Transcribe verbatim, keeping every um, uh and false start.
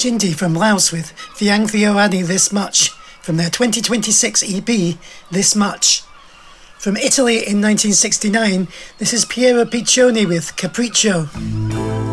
Jindy from Laos with Thiang Theo Ani This Much from their twenty twenty-six E P This Much. From Italy in nineteen sixty-nine, this is Piero Piccioni with Capriccio.